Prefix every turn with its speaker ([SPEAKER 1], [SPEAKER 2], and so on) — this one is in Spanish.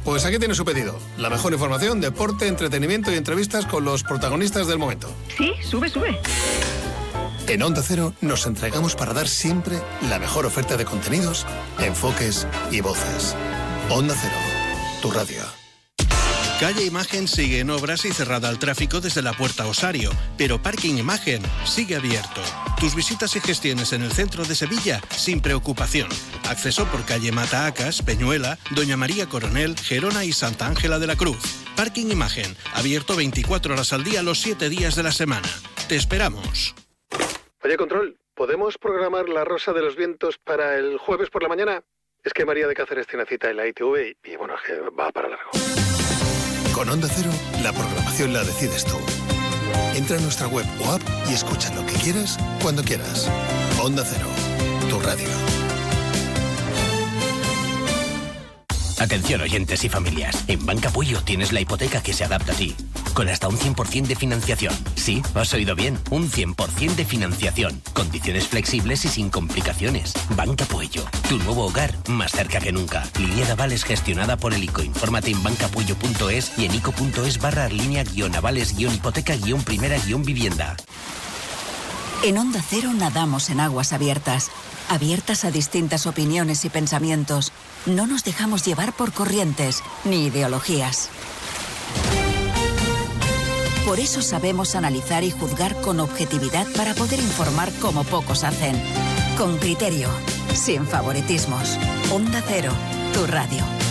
[SPEAKER 1] Pues aquí tiene su pedido. La mejor información, deporte, entretenimiento y entrevistas con los protagonistas del momento.
[SPEAKER 2] Sí, sube.
[SPEAKER 1] En Onda Cero nos entregamos para dar siempre la mejor oferta de contenidos, enfoques y voces. Onda Cero, tu radio.
[SPEAKER 3] Calle Imagen sigue en obras y cerrada al tráfico desde la Puerta Osario, pero Parking Imagen sigue abierto. Tus visitas y gestiones en el centro de Sevilla sin preocupación. Acceso por calle Mataacas, Peñuela, Doña María Coronel, Gerona y Santa Ángela de la Cruz. Parking Imagen, abierto 24 horas al día los 7 días de la semana. Te esperamos.
[SPEAKER 1] Oye, Control, ¿podemos programar la Rosa de los Vientos para el jueves por la mañana? Es que María de Cáceres tiene cita en la ITV y bueno, es que va para largo. Con Onda Cero, la programación la decides tú. Entra en nuestra web o app y escucha lo que quieras, cuando quieras. Onda Cero, tu radio.
[SPEAKER 4] Atención oyentes y familias, en Banca Puyo tienes la hipoteca que se adapta a ti, con hasta un 100% de financiación. Sí, has oído bien, un 100% de financiación, condiciones flexibles y sin complicaciones. Banca Puyo, tu nuevo hogar más cerca que nunca. Línea de avales gestionada por el ICO. Infórmate en bancapuyo.es y en ico.es/línea-avales-hipoteca-primera-vivienda.
[SPEAKER 5] En Onda Cero nadamos en aguas abiertas a distintas opiniones y pensamientos. No nos dejamos llevar por corrientes ni ideologías. Por eso sabemos analizar y juzgar con objetividad para poder informar como pocos hacen. Con criterio, sin favoritismos. Onda Cero, tu radio.